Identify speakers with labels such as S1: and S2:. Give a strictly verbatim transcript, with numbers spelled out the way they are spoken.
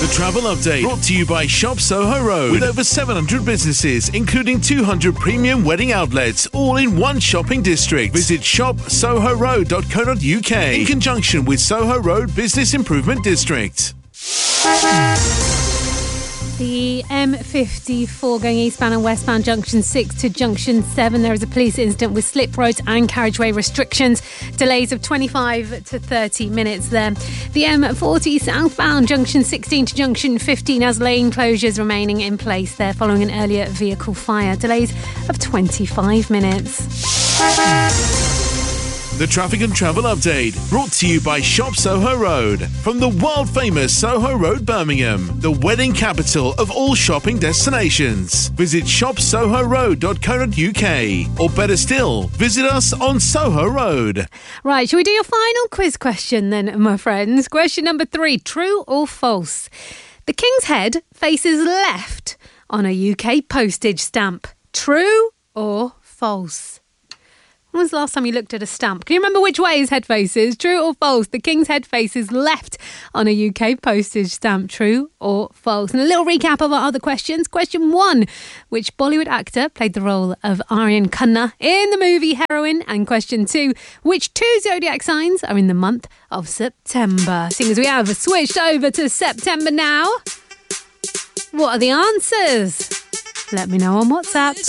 S1: The Travel Update, brought to you by Shop Soho Road, with over seven hundred businesses, including two hundred premium wedding outlets, all in one shopping district. Visit shop soho road dot co dot uk in conjunction with Soho Road Business Improvement District.
S2: The M fifty-four going eastbound and westbound junction six to junction seven. There is a police incident with slip roads and carriageway restrictions. Delays of twenty-five to thirty minutes there. The M forty southbound junction sixteen to junction fifteen has lane closures remaining in place there following an earlier vehicle fire. Delays of twenty-five minutes.
S1: The Traffic and Travel Update, brought to you by Shop Soho Road. From the world-famous Soho Road, Birmingham, the wedding capital of all shopping destinations. Visit shop soho road dot co dot uk, or better still, visit us on Soho Road.
S2: Right, shall we do your final quiz question then, my friends? Question number three, true or false? The King's Head faces left on a U K postage stamp. True or false? When was the last time you looked at a stamp? Can you remember which way his head faces? True or false? The King's Head faces left on a U K postage stamp. True or false? And a little recap of our other questions. Question one, which Bollywood actor played the role of Aryan Khanna in the movie Heroine? And question two, which two zodiac signs are in the month of September? Seeing as we have switched over to September now, what are the answers? Let me know on WhatsApp.